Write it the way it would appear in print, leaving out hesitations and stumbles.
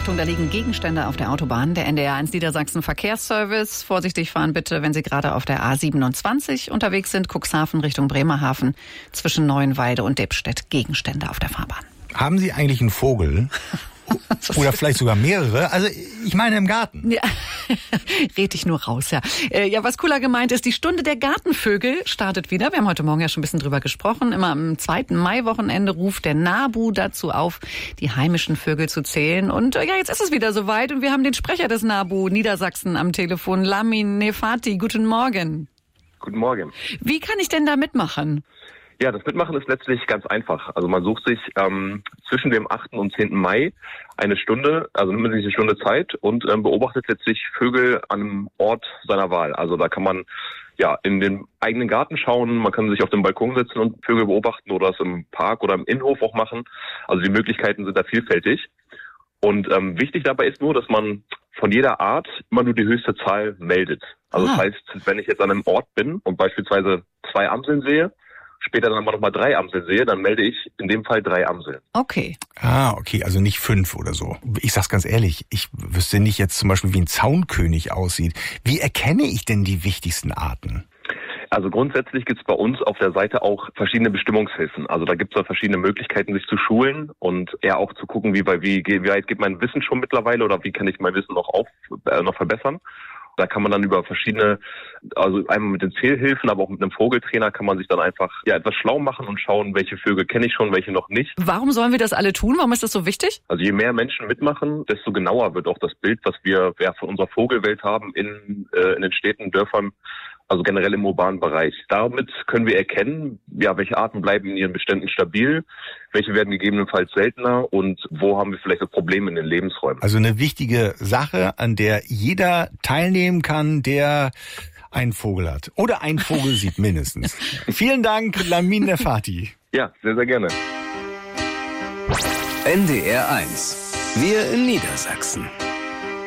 Achtung, da liegen Gegenstände auf der Autobahn. Der NDR1 Niedersachsen Verkehrsservice. Vorsichtig fahren bitte, wenn Sie gerade auf der A27 unterwegs sind. Cuxhaven Richtung Bremerhaven. Zwischen Neuenwalde und Debstedt. Gegenstände auf der Fahrbahn. Haben Sie eigentlich einen Vogel? Oder vielleicht sogar mehrere? Also ich meine im Garten. Ja, red ich nur raus, ja. Ja, was cooler gemeint ist, die Stunde der Gartenvögel startet wieder. Wir haben heute Morgen ja schon ein bisschen drüber gesprochen. Immer am 2. Mai-Wochenende ruft der NABU dazu auf, die heimischen Vögel zu zählen. Und ja, jetzt ist es wieder soweit und wir haben den Sprecher des NABU Niedersachsen am Telefon, Lamin Nefati. Guten Morgen. Guten Morgen. Wie kann ich denn da mitmachen? Ja, das Mitmachen ist letztlich ganz einfach. Also man sucht sich zwischen dem 8. und 10. Mai eine Stunde, also nimmt man sich eine Stunde Zeit und beobachtet letztlich Vögel an einem Ort seiner Wahl. Also da kann man ja in den eigenen Garten schauen, man kann sich auf dem Balkon setzen und Vögel beobachten oder es im Park oder im Innenhof auch machen. Also die Möglichkeiten sind da vielfältig. Und wichtig dabei ist nur, dass man von jeder Art immer nur die höchste Zahl meldet. Also das heißt, wenn ich jetzt an einem Ort bin und beispielsweise 2 Amseln sehe, später dann aber nochmal 3 Amseln sehe, dann melde ich in dem Fall 3 Amseln. Okay. Okay, also nicht 5 oder so. Ich sag's ganz ehrlich, ich wüsste nicht jetzt zum Beispiel, wie ein Zaunkönig aussieht. Wie erkenne ich denn die wichtigsten Arten? Also grundsätzlich gibt es bei uns auf der Seite auch verschiedene Bestimmungshilfen. Also da gibt es verschiedene Möglichkeiten, sich zu schulen und eher auch zu gucken, wie weit geht mein Wissen schon mittlerweile oder wie kann ich mein Wissen noch verbessern. Da kann man dann über verschiedene, also einmal mit den Zählhilfen, aber auch mit einem Vogeltrainer kann man sich dann einfach etwas schlau machen und schauen, welche Vögel kenne ich schon, welche noch nicht. Warum sollen wir das alle tun? Warum ist das so wichtig? Also je mehr Menschen mitmachen, desto genauer wird auch das Bild, was wir von unserer Vogelwelt haben in den Städten, Dörfern, also generell im urbanen Bereich. Damit können wir erkennen, welche Arten bleiben in ihren Beständen stabil, welche werden gegebenenfalls seltener und wo haben wir vielleicht das Problem in den Lebensräumen. Also eine wichtige Sache, an der jeder teilnehmen kann, der einen Vogel hat. Oder einen Vogel sieht mindestens. Vielen Dank, Lamin Nefati. Ja, sehr, sehr gerne. NDR1. Wir in Niedersachsen.